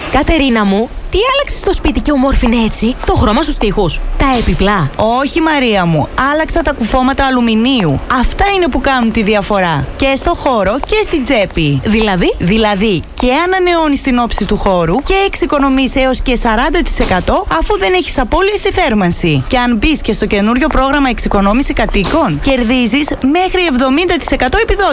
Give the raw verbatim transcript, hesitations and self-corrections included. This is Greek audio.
Κατερίνα μου, τι άλλαξες στο σπίτι και ομόρφινε έτσι? Το χρώμα στους τοίχους, τα έπιπλα? Όχι, Μαρία μου, άλλαξα τα κουφώματα αλουμινίου. Αυτά είναι που κάνουν τη διαφορά. Και στο χώρο και στην τσέπη. Δηλαδή? Δηλαδή, και ανανεώνεις την όψη του χώρου και εξοικονομείς έως και σαράντα τοις εκατό αφού δεν έχεις απώλειες στη θέρμανση. Και αν μπεις και στο καινούριο πρόγραμμα εξοικονόμηση κατοίκων, κερδίζεις μέχρι εβδομήντα τοις εκατό επιδότηση.